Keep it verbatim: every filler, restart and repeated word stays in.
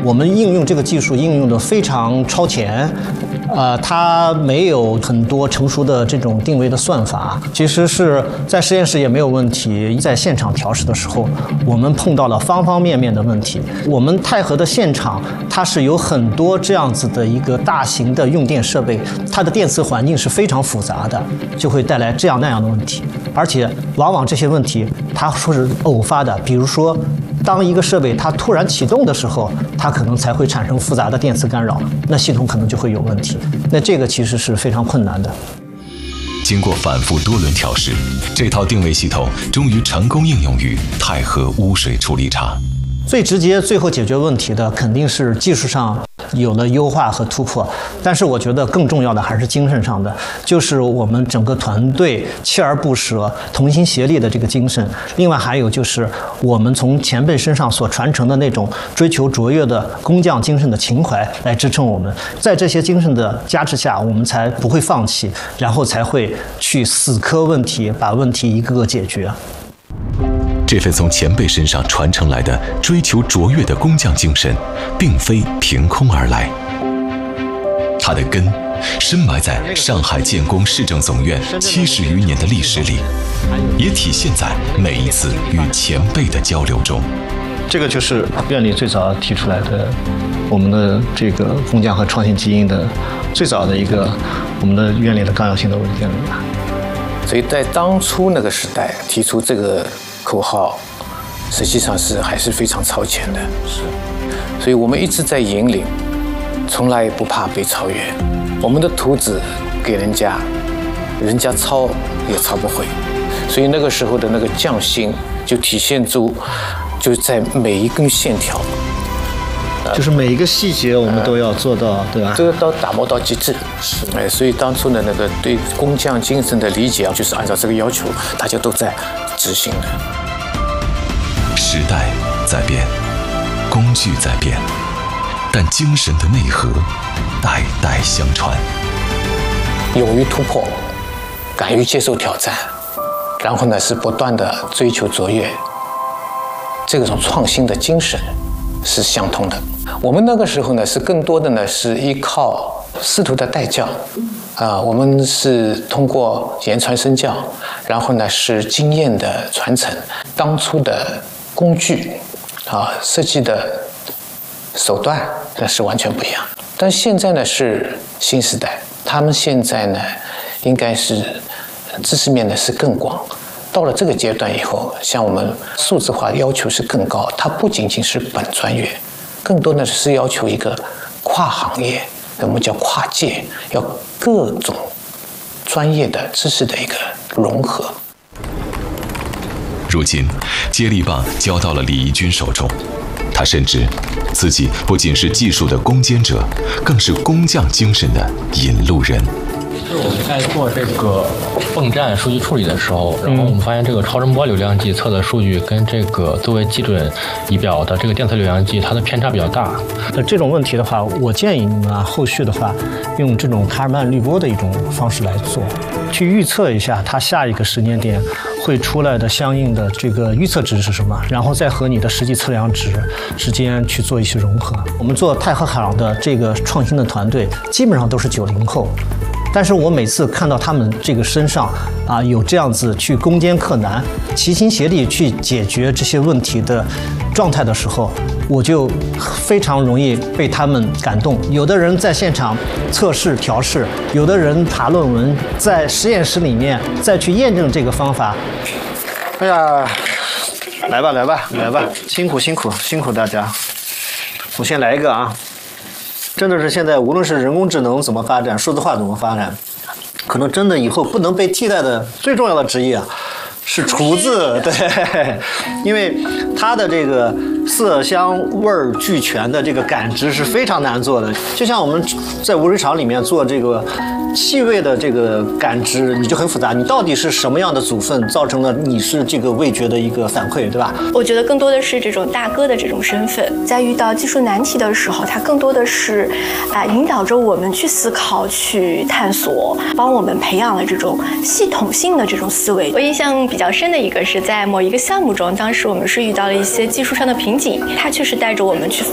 我们应用这个技术应用的非常超前，呃，它没有很多成熟的这种定位的算法，其实是在实验室也没有问题，在现场调试的时候，我们碰到了方方面面的问题。我们太和的现场它是有很多这样子的一个大型的用电设备，它的电磁环境是非常复杂的，就会带来这样那样的问题，而且往往这些问题它说是偶发的，比如说当一个设备它突然启动的时候，它可能才会产生复杂的电磁干扰，那系统可能就会有问题，那这个其实是非常困难的。 经过反复多轮调试，这套定位系统终于成功应用于太和污水处理厂。 最直接、最后解决问题的肯定是技术上有了优化和突破，但是我觉得更重要的还是精神上的，就是我们整个团队锲而不舍、同心协力的这个精神。另外还有就是我们从前辈身上所传承的那种追求卓越的工匠精神的情怀来支撑我们。在这些精神的加持下，我们才不会放弃，然后才会去死磕问题，把问题一个个解决。 这份从前辈身上传承来的追求卓越的工匠精神，并非凭空而来，它的根深埋在上海建工市政总院七十余年的历史里，也体现在每一次与前辈的交流中。 这个就是院里最早提出来的，我们的这个工匠和创新基因的最早的一个我们的院里的纲要性的文件里面。 所以在当初那个时代提出这个口号，实际上是还是非常超前的。是，所以我们一直在引领，从来不怕被超越。我们的图纸给人家，人家抄也抄不回。所以那个时候的那个匠心就体现出，就是在每一根线条， 就是每一个细节我们都要做到，对吧？ 都要到打磨到极致。是，哎，所以当初的那个对工匠精神的理解啊，就是按照这个要求，大家都在执行的。 时代在变，工具在变，但精神的内核代代相传。 勇于突破，敢于接受挑战，然后呢是不断的追求卓越，这种创新的精神是相通的。我们那个时候呢是更多的呢是依靠师徒的带教，啊、呃，我们是通过言传身教，然后呢是经验的传承，当初的工具啊、呃、设计的手段那是完全不一样。但现在呢是新时代，他们现在呢应该是知识面呢是更广。到了这个阶段以后，像我们数字化要求是更高，它不仅仅是本专业，更多的是要求一个跨行业，我们叫跨界，要各种专业的知识的一个融合。 如今，接力棒交到了李怡君手中，他深知自己不仅是技术的攻坚者，更是工匠精神的引路人。 就是我们在做这个泵站数据处理的时候，然后我们发现这个超声波流量计测的数据跟这个作为基准仪表的这个电磁流量计，它的偏差比较大。 那这种问题的话，我建议你们啊，后续的话用这种卡尔曼滤波的一种方式来做，去预测一下它下一个时间点会出来的相应的这个预测值是什么，然后再和你的实际测量值之间去做一些融合。我们做太和海洋的这个创新的团队，基本上都是九零后。但是我每次看到他们这个身上啊有这样子去攻坚克难、齐心协力去解决这些问题的状态的时候，我就非常容易被他们感动。有的人在现场测试调试，有的人爬论文，在实验室里面再去验证这个方法。哎呀，来吧来吧来吧，辛苦辛苦辛苦大家。我先来一个啊。真的是现在无论是人工智能怎么发展，数字化怎么发展，可能真的以后不能被替代的最重要的职业啊，是厨子。对，因为它的这个色香味儿俱全的这个感知是非常难做的。就像我们在无水厂里面做这个气味的这个感知，你就很复杂，你到底是什么样的组分造成了你是这个味觉的一个反馈，对吧？ 我觉得更多的是这种大哥的这种身份，在遇到技术难题的时候，它更多的是啊、呃、引导着我们去思考、去探索，帮我们培养了这种系统性的这种思维。我印象比较深的一个是在某一个项目中，当时我们是遇到了一些技术上的瓶颈，它确实带着我们去